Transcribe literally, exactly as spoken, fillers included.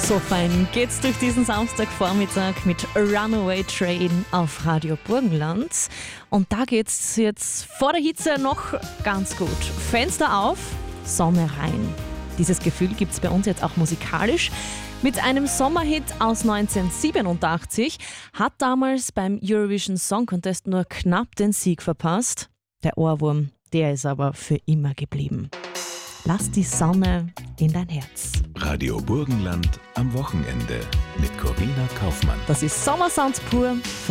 So fein geht's durch diesen Samstagvormittag mit Runaway Train auf Radio Burgenland. Und da geht's jetzt vor der Hitze noch ganz gut. Fenster auf, Sonne rein. Dieses Gefühl gibt's bei uns jetzt auch musikalisch. Mit einem Sommerhit aus neunzehnhundertsiebenundachtzig hat damals beim Eurovision Song Contest nur knapp den Sieg verpasst. Der Ohrwurm, der ist aber für immer geblieben. Lass die Sonne in dein Herz. Radio Burgenland am Wochenende mit Corinna Kaufmann. Das ist Sommersound pur.